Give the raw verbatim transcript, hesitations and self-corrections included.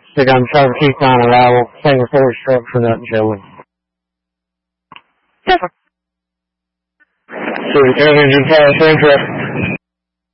Think I'm trying to keep on arrival. Single forward stroke for nothing, Joey. Yes, sir. So, engine pass, interest.